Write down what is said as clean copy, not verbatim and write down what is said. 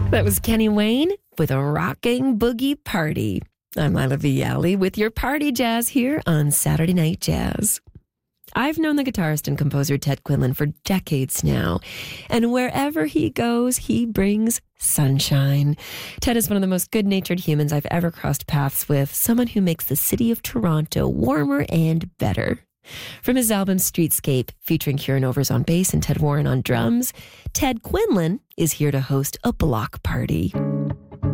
That was Kenny Wayne with a rocking boogie party. I'm Lila Vialli with your party jazz here on Saturday Night Jazz. I've known the guitarist and composer Ted Quinlan for decades now, and wherever he goes, he brings sunshine. Ted is one of the most good-natured humans I've ever crossed paths with, someone who makes the city of Toronto warmer and better. From his album Streetscape, featuring Kieran Overs on bass and Ted Warren on drums, Ted Quinlan is here to host a block party.